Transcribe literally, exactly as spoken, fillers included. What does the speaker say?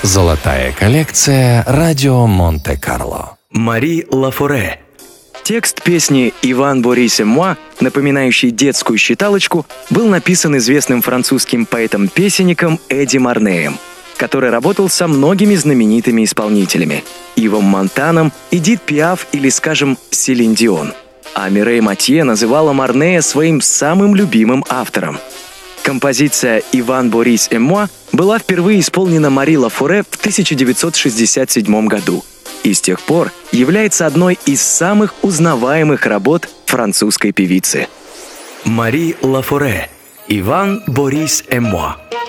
Золотая коллекция «Радио Монте-Карло». Мари Лафоре. Текст песни «Иван Борис и Муа», напоминающий детскую считалочку, был написан известным французским поэтом-песенником Эдди Марнеем, который работал со многими знаменитыми исполнителями – Ивом Монтаном, Эдит Пиаф или, скажем, Селин Дион. А Мирей Матье называла Марнея своим самым любимым автором. Композиция «Иван Борис и Муа» была впервые исполнена Мари Лафоре в тысяча девятьсот шестьдесят седьмом году и с тех пор является одной из самых узнаваемых работ французской певицы. Мари Лафоре. «Иван Борис и Муа».